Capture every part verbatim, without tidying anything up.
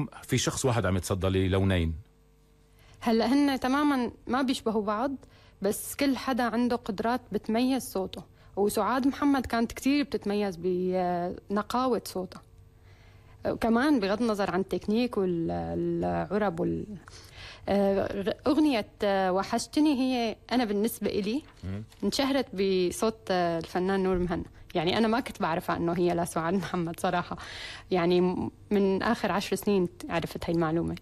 اليوم في شخص واحد عم يتصدى للونين. هلا هن تماما ما بيشبهوا بعض، بس كل حدا عنده قدرات بتميز صوته. وسعاد محمد كانت كتير بتتميز بنقاوة صوتها، وكمان بغض النظر عن التكنيك والعرب وال أغنية وحشتني هي أنا بالنسبة إلي انشهرت بصوت الفنان نور مهنا. يعني أنا ما كنت بعرفها أنه هي لسعاد محمد صراحة، يعني من آخر عشر سنين عرفت هاي المعلومة.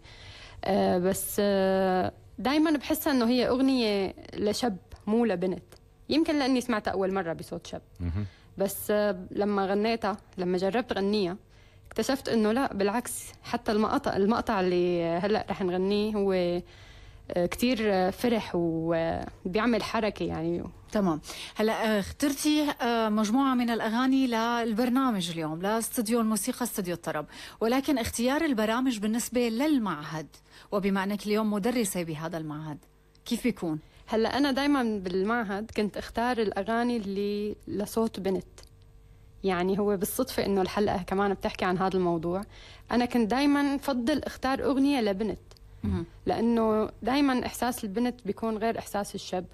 بس دايما بحسها أنه هي أغنية لشاب مو لبنت، يمكن لأني سمعتها أول مرة بصوت شاب. بس لما غنيتها، لما جربت غنيها، اكتشفت انه لا بالعكس، حتى المقطع المقطع اللي هلا رح نغنيه هو كتير فرح وبيعمل حركه يعني. تمام. هلا اخترتي مجموعه من الاغاني للبرنامج اليوم، لاستوديو الموسيقى استوديو الطرب، ولكن اختيار البرامج بالنسبه للمعهد، وبما انك اليوم مدرسه بهذا المعهد، كيف بيكون؟ هلا انا دائما بالمعهد كنت اختار الاغاني اللي لصوت بنت. يعني هو بالصدفة إنه الحلقة كمان بتحكي عن هذا الموضوع. أنا كنت دايما فضل اختار أغنية لبنت، لأنه دايما إحساس البنت بيكون غير إحساس الشاب.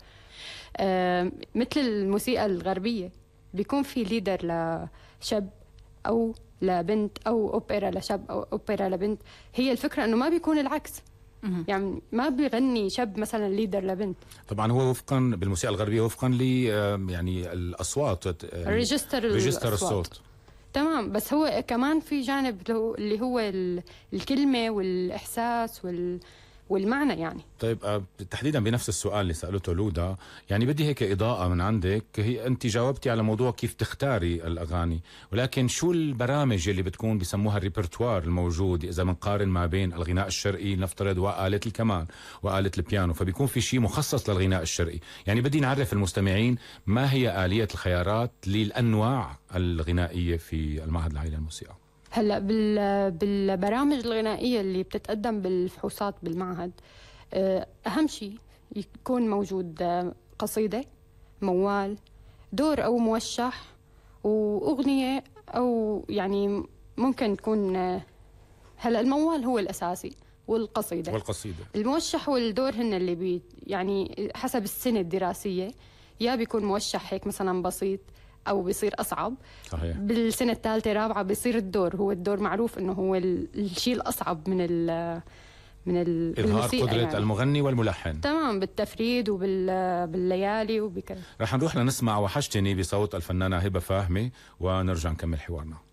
آه مثل الموسيقى الغربية بيكون في ليدر لشاب أو لبنت، أو أوبرا لشاب أو أوبرا لبنت. هي الفكرة إنه ما بيكون العكس، يعني ما بيغني شاب مثلا ليدر لبنت. طبعا هو وفقا بالموسيقى الغربيه وفقا ل يعني الاصوات، ريجستر ريجستر الصوت. تمام. بس هو كمان في جانب اللي هو الكلمه والاحساس وال والمعنى يعني. طيب تحديدا بنفس السؤال اللي سألته لودا، يعني بدي هيك إضاءة من عندك. هي أنت جاوبتي على موضوع كيف تختاري الأغاني، ولكن شو البرامج اللي بتكون بسموها الريبرتوار الموجود إذا بنقارن ما بين الغناء الشرقي نفترض وآلة الكمان وآلة البيانو، فبيكون في شيء مخصص للغناء الشرقي. يعني بدي نعرف المستمعين ما هي آلية الخيارات للأنواع الغنائية في المعهد العالي للموسيقى. هلا بالبرامج الغنائيه اللي بتتقدم بالفحوصات بالمعهد، اهم شيء يكون موجود قصيده، موال، دور او موشح، واغنيه، او يعني ممكن تكون هلا الموال هو الاساسي والقصيده والقصيده الموشح والدور هن اللي بي يعني حسب السنه الدراسيه، يا بيكون موشح هيك مثلا بسيط أو بيصير أصعب. صحيح. بالسنة الثالثة رابعة بيصير الدور، هو الدور معروف إنه هو الشيء الأصعب من ال من إظهار قدرة يعني. المغني والملحن. تمام، بالتفريد وبالليالي وبكذا. رح نروح لنسمع وحشتني بصوت الفنانة هبة فاهمي ونرجع نكمل حوارنا.